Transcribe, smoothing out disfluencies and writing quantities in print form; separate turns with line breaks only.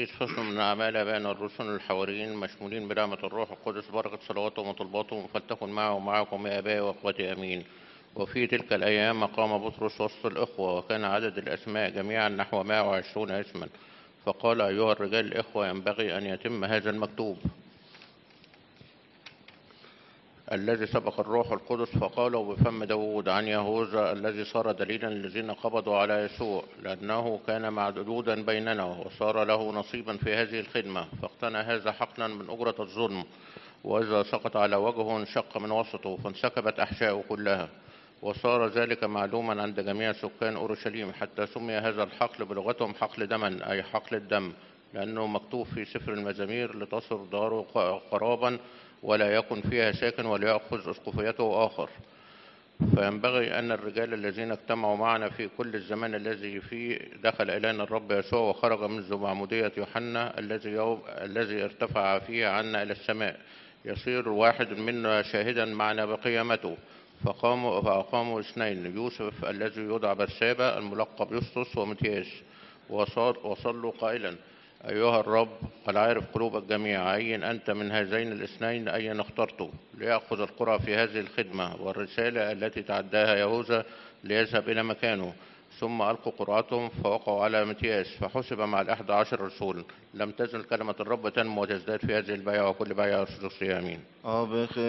القديس حسن من أعمال آبائنا الرسل الحواريين مشمولين بنعمة الروح القدس، بركة صلواتهم وطلباتهم فلتكن معه ومعكم يا آبائي وأخوتي آمين. وفي تلك الأيام قام بطرس وسط الإخوة، وكان عدد الأسماء جميعا نحو 120 اسما، فقال: أيها الرجال الإخوة، ينبغي أن يتم هذا المكتوب الذي سبق الروح القدس فقاله بفم داود عن يهوذا الذي صار دليلا للذين قبضوا على يسوع، لأنه كان معدودا بيننا وصار له نصيبا في هذه الخدمة، فاقتنى هذا حقلا من أجرة الظلم، وإذا سقط على وجهه انشق من وسطه فانسكبت أحشاؤه كلها، وصار ذلك معلوما عند جميع سكان أورشليم، حتى سمي هذا الحقل بلغتهم حقل دما، أي حقل الدم، لأنه مكتوب في سفر المزامير: لتصر داره خرابا ولا يكن فيها ساكن وليأخذ أسقفيته آخر. فينبغي أن الرجال الذين اجتمعوا معنا في كل الزمان الذي فيه دخل إلينا الرب يسوع وخرج منذ معمودية يوحنا الذي ارتفع فيه عنا إلى السماء، يصير واحد منا شاهدا معنا بقيامته. فأقاموا اثنين: يوسف الذي يدعى برسابة الملقب يسطس ومتياس، وصلوا قائلا: أيها الرب قد عارف قلوب الجميع، عين أنت من هذين الاثنين أيا اخترته ليأخذ القرى في هذه الخدمة والرسالة التي تعداها يهوذا ليذهب إلى مكانه. ثم ألقوا قرعتهم فوقعوا على متياس، فحسب مع 11 رسول. لم تزل كلمة الرب تنمو وتزداد في هذه البيعة وكل بيعة أرثوذكسية. آمين.